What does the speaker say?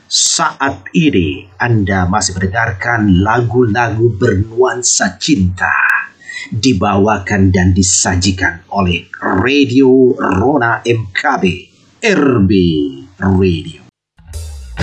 Saat ini Anda masih mendengarkan lagu-lagu bernuansa cinta dibawakan dan disajikan oleh Radio Rona MKB RB Radio.